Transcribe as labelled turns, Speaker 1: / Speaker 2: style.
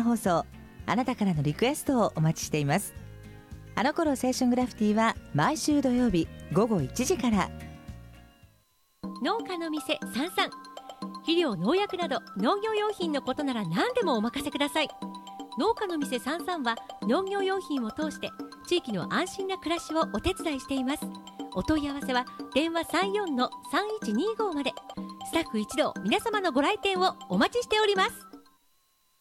Speaker 1: 放送、あなたからのリクエストをお待ちしています。あの頃青春グラフィティは毎週土曜日午後1時から。
Speaker 2: 農家の店サンサン、肥料農薬など農業用品のことなら何でもお任せください。農家の店サンサンは農業用品を通して地域の安心な暮らしをお手伝いしています。お問い合わせは電話 34-3125 まで。スタッフ一同皆様のご来店をお待ちしております。